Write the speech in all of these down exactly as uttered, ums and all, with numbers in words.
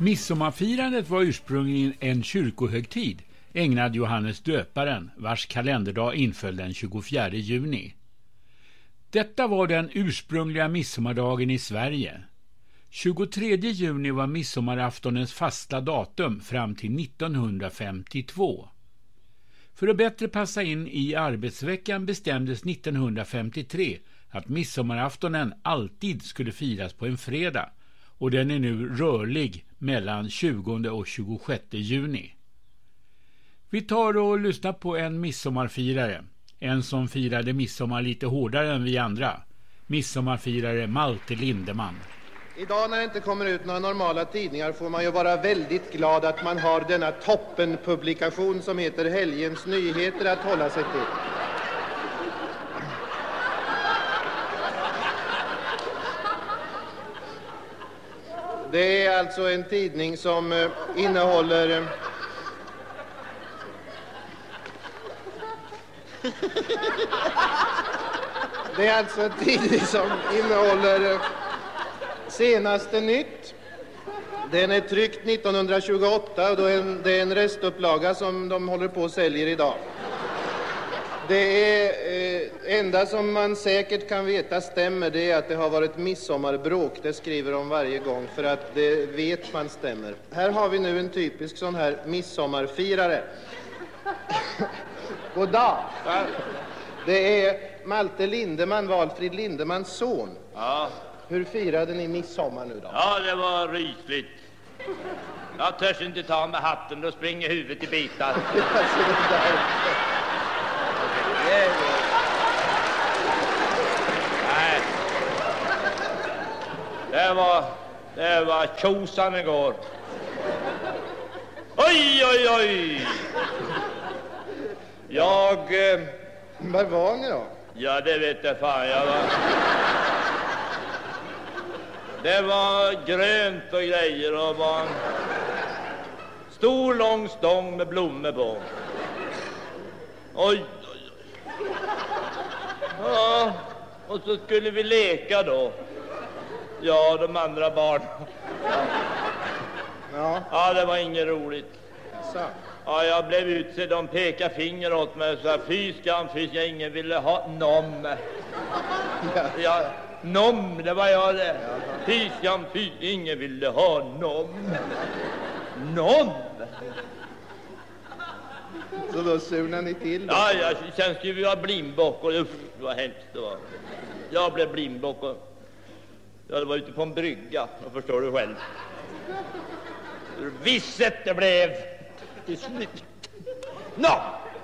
Midsommarfirandet var ursprungligen en kyrkohögtid ägnad Johannes döparen, vars kalenderdag inföll den tjugofjärde juni. Detta var den ursprungliga midsommardagen i Sverige. tjugotredje juni var midsommaraftonens fasta datum fram till nittonhundrafemtiotvå. För att bättre passa in i arbetsveckan bestämdes nittonhundrafemtiotre att midsommaraftonen alltid skulle firas på en fredag, och den är nu rörlig mellan tjugonde och tjugosjätte juni. Vi tar och lyssnar på en midsommarfirare, en som firade midsommar lite hårdare än vi andra. Midsommarfirare Malte Lindeman. Idag när det inte kommer ut några normala tidningar får man ju vara väldigt glad att man har denna toppenpublikation som heter Helgens Nyheter att hålla sig till. Det är alltså en tidning som eh, innehåller... Eh, det är alltså en tidning som innehåller... Eh, Senaste nytt. Den är tryckt nittonhundratjugoåtta och då är en, det är en restupplaga som de håller på och säljer idag. Det är eh, enda som man säkert kan veta stämmer, det är att det har varit midsommarbråk. Det skriver de varje gång för att det vet man stämmer. Här har vi nu en typisk sån här midsommarfirare. God dag. Det är Malte Lindeman, Valfrid Lindemans son. Ja. Hur firade ni midsommar nu då? Ja, det var rysligt. Jag törs inte ta med hatten, då springer huvudet i bitar. Nej. Det var... Det var tjosan igår. Oj, oj, oj! Jag... Eh... Var var ni då? Ja, det vet jag fan. Jag var... Det var grönt och grejer och var en stor lång stång med blommor på. Oj, oj, oj. Ja, och så skulle vi leka då. Ja, de andra barnen. Ja. Ja, det var inget roligt. Så. Ja, jag blev utsedd, de pekade finger åt mig och sa, fy skam, fy skam, ingen ville ha nom. Ja. Ja, nom, det var jag det. Fy skam, fy, ingen ville ha nom. Nom? Så då surnar ni till då? Ja, jag sen skulle vi ha blindbock och uff, det var hemskt det var. Jag blev blindbock och jag var ute på en brygga, jag förstår du själv. Hur visset det blev till slut. Nå!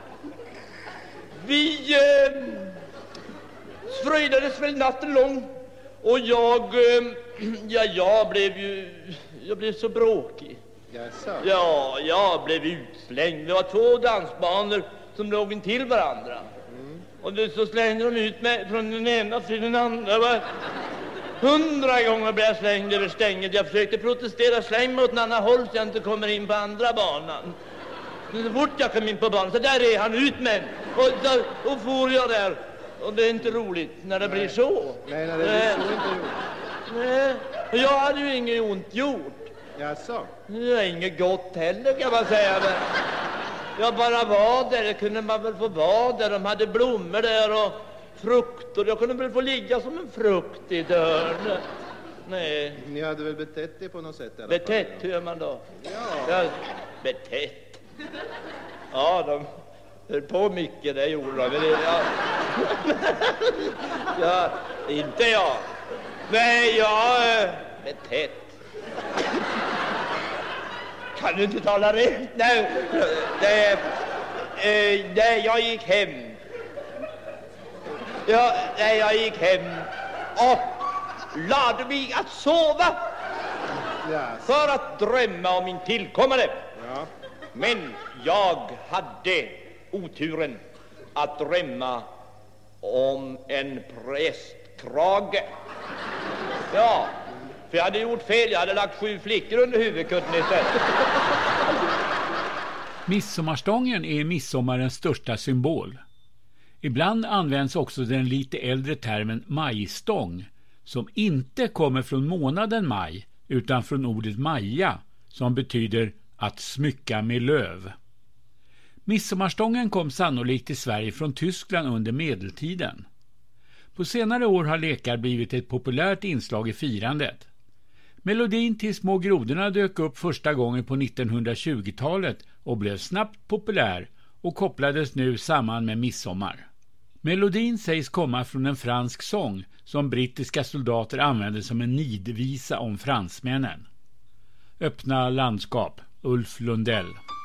Vi eh, fröjdades väl natten lång och jag, eh, ja, jag blev ju, jag blev så bråkig. Jaså? Ja, jag blev utslängd. Det var två dansbanor som låg intill varandra. Mm. Och det, så slängde de ut mig från den ena till den andra. Det var hundra gånger blev jag slängd över stänget. Jag försökte protestera, släng mig åt en annan håll så jag inte kommer in på andra banan. Men så fort jag kom in på banan så där är han ut med. Och, så, och for jag där. Och det är inte roligt när det Nej. blir så. Nej, när det blir Nej. så inte roligt. Nej, och jag hade ju inget ont gjort. Jaså? Det är inget gott heller kan man säga. Men jag bara var där, det kunde man väl få vara där. De hade blommor där och frukter. Jag kunde väl få ligga som en frukt i dörren. Nej. Ni hade väl betett er på något sätt i alla Betett, fall, hur gör man då? Ja. Ja, betett. Ja, de höll på mycket, det gjorde de. Men det, ja. Ja, inte jag. Nej, jag äh, betett. Kan du inte tala rätt? Nej, det, eh, nej, jag gick hem. Ja, nej, jag gick hem och lade mig att sova Yes. för att drömma om min tillkommande. Ja. Men jag hade oturen att drömma om en prästkrage. Ja, för jag hade gjort fel. Jag hade lagt sju flickor under huvudkutten istället. Midsommarstången är midsommarens största symbol. Ibland används också den lite äldre termen majstång, som inte kommer från månaden maj utan från ordet maja, som betyder att smycka med löv. Midsommarstången kom sannolikt till Sverige från Tyskland under medeltiden. På senare år har lekar blivit ett populärt inslag i firandet. Melodin till Små grodorna dök upp första gången på nittonhundratjugotalet och blev snabbt populär och kopplades nu samman med midsommar. Melodin sägs komma från en fransk sång som brittiska soldater använde som en nidvisa om fransmännen. Öppna landskap, Ulf Lundell.